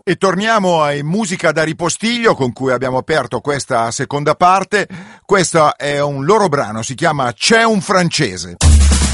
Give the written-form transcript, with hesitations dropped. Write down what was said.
E torniamo ai Musica da ripostiglio con cui abbiamo aperto questa seconda parte. Questo è un loro brano, si chiama C'è un francese.